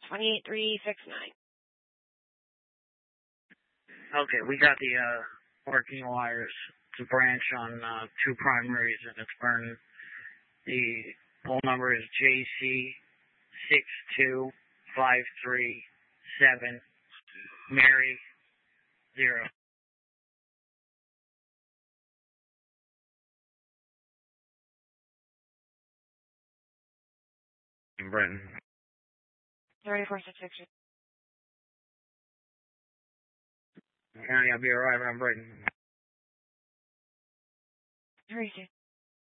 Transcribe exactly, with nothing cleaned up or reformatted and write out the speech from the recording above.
twenty-eight three six nine. Okay, we got the uh, working wires. It's a branch on uh, two primaries, and it's burning. The phone number is J C six two five three seven Mary zero. In Britain. thirty-four six six. Yeah, I'll be arriving in Britain. Three two.